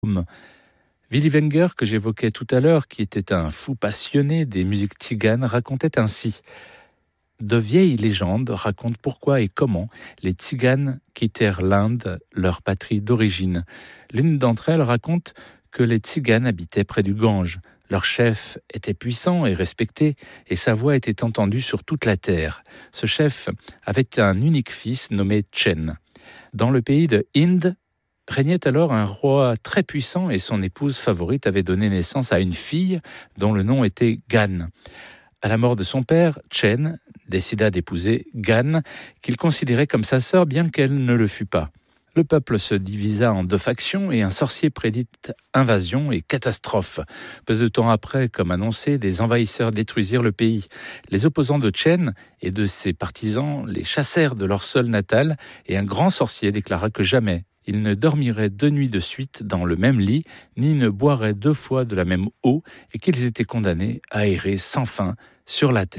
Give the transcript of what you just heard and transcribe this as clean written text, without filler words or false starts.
Willy Wenger, que j'évoquais tout à l'heure, qui était un fou passionné des musiques tziganes, racontait ainsi: de vieilles légendes racontent pourquoi et comment les Tziganes quittèrent l'Inde, leur patrie d'origine. L'une d'entre elles raconte que les Tziganes habitaient près du Gange. Leur chef était puissant et respecté, et sa voix était entendue sur toute la terre. Ce chef avait un unique fils nommé Chen. Dans le pays de Inde, régnait alors un roi très puissant et son épouse favorite avait donné naissance à une fille dont le nom était Gan. À la mort de son père, Chen décida d'épouser Gan, qu'il considérait comme sa sœur bien qu'elle ne le fût pas. Le peuple se divisa en deux factions et un sorcier prédit invasion et catastrophe. Peu de temps après, comme annoncé, des envahisseurs détruisirent le pays. Les opposants de Chen et de ses partisans les chassèrent de leur sol natal et un grand sorcier déclara que jamais ils ne dormiraient 2 nuits de suite dans le même lit, ni ne boiraient 2 fois de la même eau et qu'ils étaient condamnés à errer sans fin sur la terre.